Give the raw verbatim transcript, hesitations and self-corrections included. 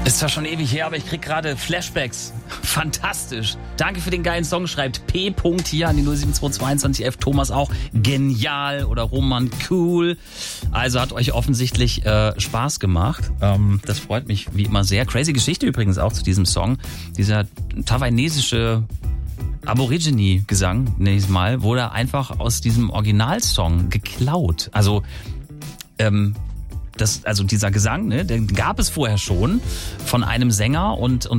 Ist zwar schon ewig her, aber ich krieg gerade Flashbacks. Fantastisch. Danke für den geilen Song, schreibt P. hier an die null sieben zwei zweiundzwanzig elf. Thomas auch. Genial. Oder Roman cool. Also hat euch offensichtlich äh, Spaß gemacht. Ähm, das freut mich wie immer sehr. Crazy Geschichte übrigens auch zu diesem Song. Dieser taiwanesische Aborigine-Gesang, nächstes Mal, wurde einfach aus diesem Originalsong geklaut. Also, ähm, das, also dieser Gesang, ne, den gab es vorher schon von einem Sänger und, und